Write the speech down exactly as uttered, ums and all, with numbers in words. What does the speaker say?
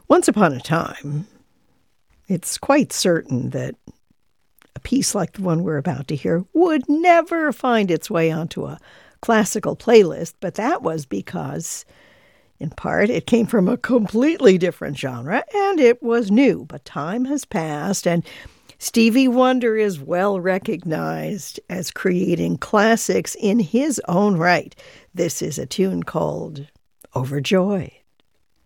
Once upon a time, it's quite certain that a piece like the one we're about to hear would never find its way onto a classical playlist, but that was because, in part, it came from a completely different genre, and it was new. But time has passed, and Stevie Wonder is well recognized as creating classics in his own right. This is a tune called Overjoyed.